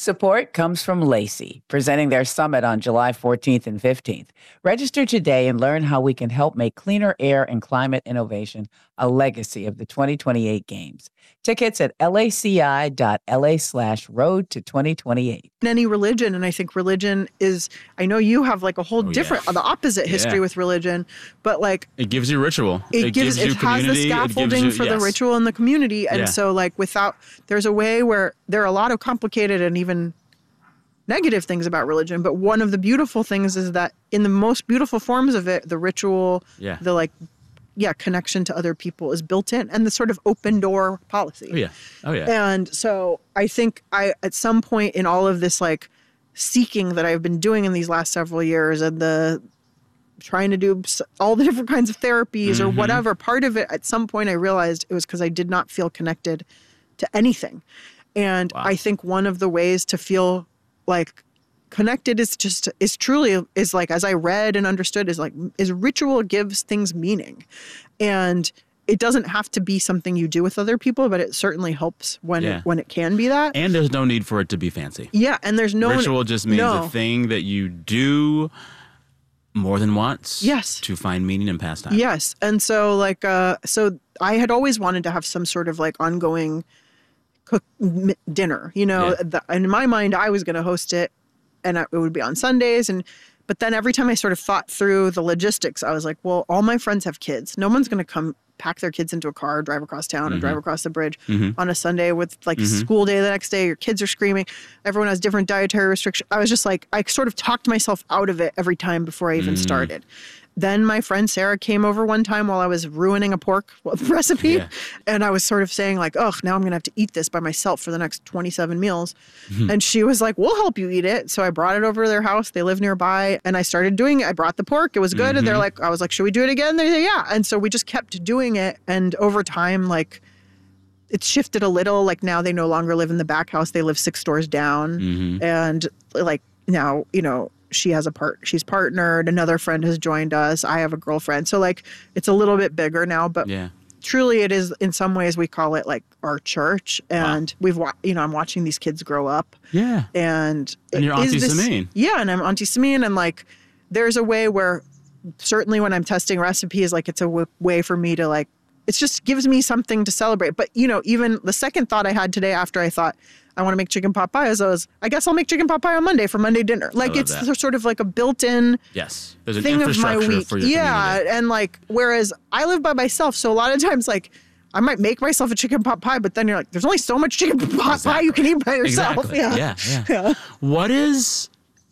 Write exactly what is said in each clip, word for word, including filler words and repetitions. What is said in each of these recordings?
Support comes from Lacey, presenting their summit on July fourteenth and fifteenth. Register today and learn how we can help make cleaner air and climate innovation a legacy of the twenty twenty-eight Games. Tickets at laci.la slash road to 2028. In any religion, and I think religion is, I know you have like a whole Oh, different, yeah. the opposite history Yeah. with religion, but like It gives you ritual. it, gives, you it has the community. It gives scaffolding you- for the yes. ritual and the community. And Yeah. so like without, there's a way where there are a lot of complicated and even negative things about religion, but one of the beautiful things is that in the most beautiful forms of it, the ritual, Yeah. the like, yeah, connection to other people is built in, and the sort of open door policy. Oh, yeah. Oh, yeah. And so I think I, at some point in all of this like seeking that I've been doing in these last several years and the trying to do s- all the different kinds of therapies or Mhm. whatever, part of it, at some point I realized it was because I did not feel connected to anything. And Wow. I think one of the ways to feel like connected is just, is truly, is like, as I read and understood, is like, is ritual gives things meaning. And it doesn't have to be something you do with other people, but it certainly helps when, Yeah. it, when it can be that. And there's no need for it to be fancy. Yeah, and there's no Ritual just means no. a thing that you do more than once. Yes. To find meaning and pastime. Yes, and so like uh, so I had always wanted to have some sort of like ongoing cook m- dinner. You know, Yeah. the, and in my mind, I was going to host it, and I, it would be on Sundays. And but then every time I sort of thought through the logistics, I was like, well, all my friends have kids. No one's going to come pack their kids into a car, drive across town, and drive across the bridge Mhm. on a Sunday with like Mhm. school day the next day. Your kids are screaming. Everyone has different dietary restrictions. I was just like, I sort of talked myself out of it every time before I even Mm. started. Then my friend Sarah came over one time while I was ruining a pork recipe. Yeah. And I was sort of saying like, oh, now I'm going to have to eat this by myself for the next twenty-seven meals. Mm-hmm. And she was like, we'll help you eat it. So I brought it over to their house. They live nearby. And I started doing it. I brought the pork. It was good. And they're Mhm. like, I was like, should we do it again? They said, yeah. And so we just kept doing it. And over time, like, it's shifted a little. Like now they no longer live in the back house. They live six doors down. Mhm. And like now, you know, she has a part, she's partnered. Another friend has joined us. I have a girlfriend. So like it's a little bit bigger now, but Yeah. truly it is, in some ways we call it like our church. And we've, wa- you know, I'm watching these kids grow up. Yeah. And, And you're it is Auntie this- Samin. Yeah, and I'm Auntie Samin, and like there's a way where certainly when I'm testing recipes, like it's a w- way for me to like, it just gives me something to celebrate. But you know, even the second thought I had today after I thought I want to make chicken pot pie is I was, I guess I'll make chicken pot pie on Monday for Monday dinner. Like love it's that. sort of like a built-in Yes. There's an thing of my infrastructure week. for your Yeah, community. and like whereas I live by myself, so a lot of times like I might make myself a chicken pot pie, but then you're like, there's only so much chicken pot pie you can eat by yourself. Exactly. Yeah. Yeah. Yeah. What is,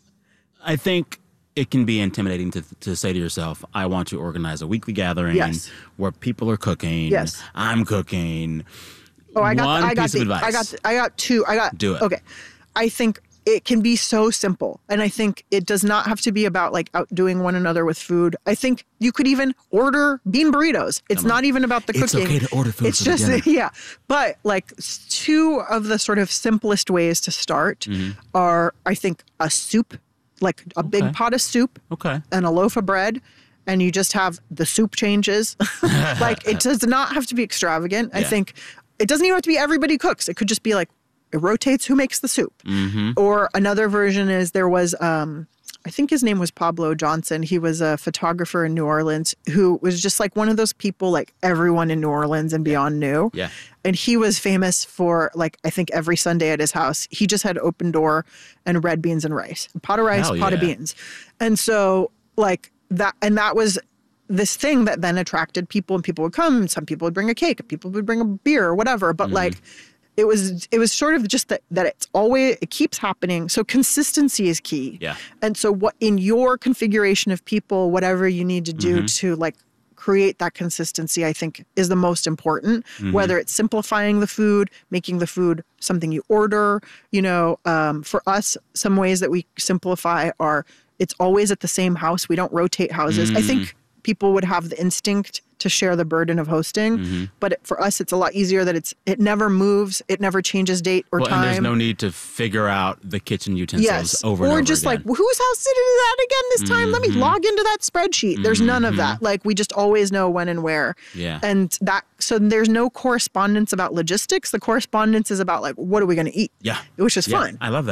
I think it can be intimidating to to say to yourself, I want to organize a weekly gathering Yes. where people are cooking. Yes. I'm cooking. Oh, I got, One I got piece the, of advice. I got, I got two. I got. Do it. Okay, I think it can be so simple, and I think it does not have to be about like outdoing one another with food. I think you could even order bean burritos. It's Come on. not even about the It's cooking. okay to order food It's for the just dinner. yeah, but like s- two of the sort of simplest ways to start Mm-hmm. are, I think, a soup, like a Okay. big pot of soup Okay. and a loaf of bread, and you just have the soup changes. Like it does not have to be extravagant. I Yeah. think it doesn't even have to be everybody cooks. It could just be like it rotates who makes the soup. Mm-hmm. Or another version is there was um I think his name was Pablo Johnson. He was a photographer in New Orleans who was just like one of those people like everyone in New Orleans and beyond knew. Yeah. And he was famous for like, I think every Sunday at his house, he just had open door and red beans and rice, a pot of rice, Hell pot of yeah. beans. And so like that, and that was this thing that then attracted people, and people would come. Some people would bring a cake, people would bring a beer or whatever. But Mm-hmm. like, it was, it was sort of just that, that it's always, it keeps happening. So consistency is key. Yeah. And so what in your configuration of people, whatever you need to do Mm-hmm. to like create that consistency, I think is the most important, Mm-hmm. whether it's simplifying the food, making the food something you order, you know, um, for us, some ways that we simplify are it's always at the same house. We don't rotate houses. I Mm. think people would have the instinct to share the burden of hosting, Mm-hmm. but it, for us, it's a lot easier that it's, it never moves. It never changes date or Well, time. and there's no need to figure out the kitchen utensils Yes. over or and over just again. like, whose house did it do that again this time? Let me Mm-hmm. log into that spreadsheet. There's none of that. Like we just always know when and where. Yeah. And that, so there's no correspondence about logistics. The correspondence is about like, what are we going to eat? Yeah. Which is Yeah, fun. I love that.